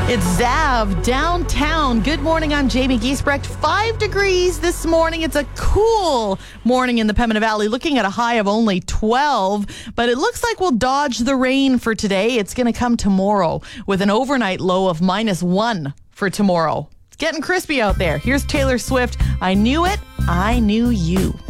It's Zav downtown. Good morning. I'm Jamie Giesbrecht. 5 degrees this morning. It's a cool morning in the Pembina Valley. Looking at a high of only 12, but it looks like we'll dodge the rain for today. It's going to come tomorrow with an overnight low of -1 for tomorrow. It's getting crispy out there. Here's Taylor Swift. I knew it. I knew you.